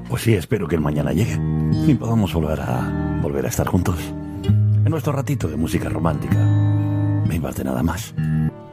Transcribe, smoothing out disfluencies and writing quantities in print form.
Pues sí, espero que el mañana llegue y podamos volver a estar juntos en nuestro ratito de música romántica. Me iba de nada más.